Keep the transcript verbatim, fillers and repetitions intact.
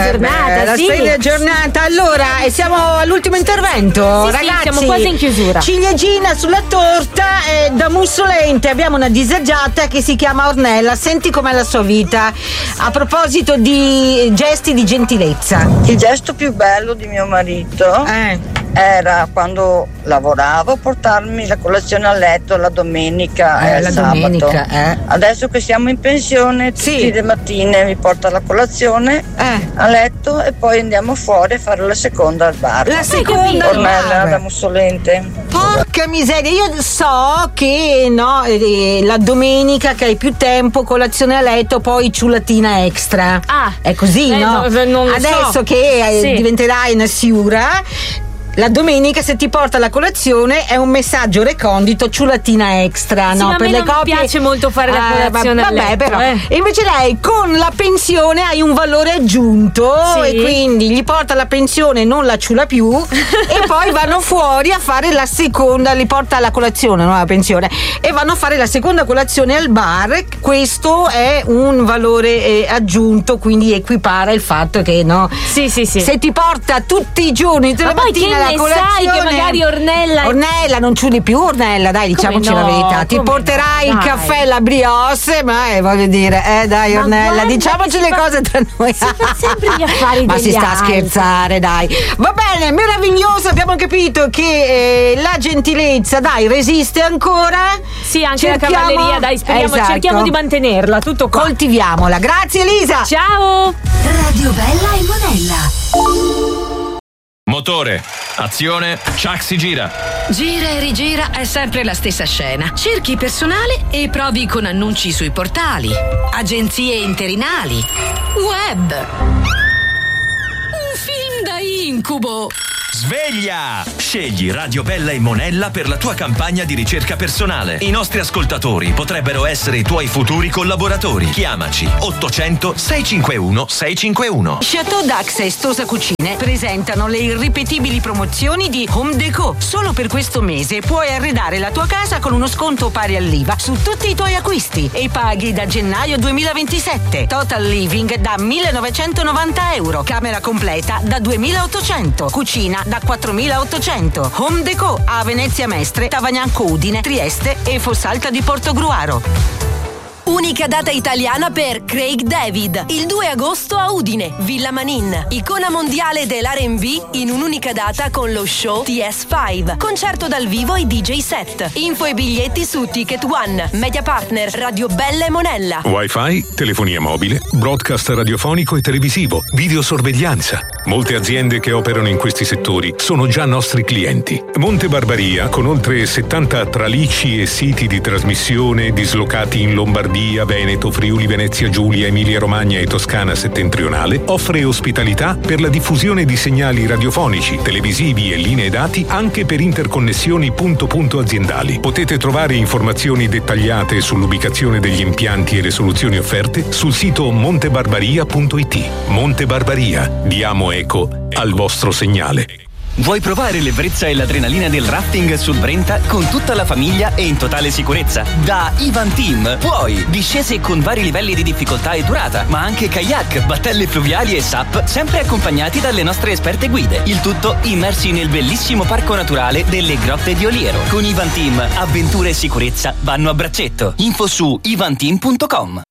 giornata, eh, la sì. splendida giornata. Allora, e siamo all'ultimo intervento, sì, ragazzi. Sì, siamo quasi in chiusura. Ciliegina sulla torta eh, da Mussolente. Abbiamo una disagiata che si chiama Ornella. Senti com'è la sua vita. A proposito di gesti di gentilezza. Il gesto più bello di mio marito eh. era quando lavoravo portarmi la colazione a letto la domenica eh, e il la sabato. Domenica, eh. Adesso che siamo in pensione, sì. tutte le mattine mi porta la colazione eh. a letto e poi andiamo fuori a fare la seconda al bar. La seconda Ornella da Mussolente. Porca miseria, io so che no, eh, la domenica che hai più tempo, colazione a letto, poi ciulatina extra. Ah, è così, eh, no? no, non lo Adesso so. che eh, Sì. diventerai una siura, la domenica se ti porta la colazione è un messaggio recondito ciulatina extra, sì, no? ma Per a me le non coppie piace molto fare la colazione ah, a vabbè, letto, però eh. e invece lei con la pensione hai un valore aggiunto sì. e quindi gli porta la pensione, non la ciula più e poi vanno fuori a fare la seconda, li porta la colazione, non la pensione, e vanno a fare la seconda colazione al bar. Questo è un valore eh, aggiunto, quindi equipara il fatto che no, sì, sì, sì. se ti porta tutti i giorni tutte ma le poi mattine che la ne colazione, sai che magari Ornella Ornella non ciuli più Ornella, dai, diciamoci no? la verità, ti Come porterai no? il Dai. caffè e la brioche, ma eh, voglio dire eh dai Ma Ornella, guarda diciamoci che le fa- cose tra noi, si fa sempre gli affari ma degli si sta a altri. scherzare, dai, va bene, meraviglioso, abbiamo capito che eh, la gentilezza dai resiste ancora, sì, anche cerchiamo, la cavalleria, dai, speriamo, esatto, cerchiamo di mantenerla, tutto qua. coltiviamola. Grazie Elisa, ciao. Radio Bella e Monella. Motore, azione, Chuck si gira. Gira e rigira è sempre la stessa scena. Cerchi personale e provi con annunci sui portali, agenzie interinali, web. Un film da incubo. Sveglia! Scegli Radio Bella e Monella per la tua campagna di ricerca personale. I nostri ascoltatori potrebbero essere i tuoi futuri collaboratori. Chiamaci ottocento sei cinque uno sei cinque uno. Chateau Dax e Stosa Cucine presentano le irripetibili promozioni di Home Déco. Solo per questo mese puoi arredare la tua casa con uno sconto pari all'I V A su tutti i tuoi acquisti e paghi da gennaio duemilaventisette. Total Living da millenovecentonovanta euro. Camera completa da duemilaottocento. Cucina da quattromilaottocento. Home Déco a Venezia Mestre, Tavagnanco Udine, Trieste e Fossalta di Portogruaro. Unica data italiana per Craig David, il due agosto a Udine, Villa Manin, icona mondiale dell'R and B in un'unica data con lo show T S cinque, concerto dal vivo e D J set. Info e biglietti su Ticket One, media partner Radio Bella e Monella. Wi-Fi, telefonia mobile, broadcast radiofonico e televisivo, videosorveglianza. Molte aziende che operano in questi settori sono già nostri clienti. Monte Barbaria, con oltre settanta tralicci e siti di trasmissione dislocati in Lombardia, Veneto, Friuli, Venezia Giulia, Emilia Romagna e Toscana settentrionale, offre ospitalità per la diffusione di segnali radiofonici, televisivi e linee dati anche per interconnessioni punto-punto aziendali. Potete trovare informazioni dettagliate sull'ubicazione degli impianti e le soluzioni offerte sul sito montebarbaria punto it. Monte Barbaria, diamo eco al vostro segnale. Vuoi provare l'ebbrezza e l'adrenalina del rafting sul Brenta con tutta la famiglia e in totale sicurezza? Da Ivan Team puoi! Discese con vari livelli di difficoltà e durata, ma anche kayak, battelle fluviali e S U P, sempre accompagnati dalle nostre esperte guide. Il tutto immersi nel bellissimo parco naturale delle Grotte di Oliero. Con Ivan Team, avventure e sicurezza vanno a braccetto. Info su ivan team punto com.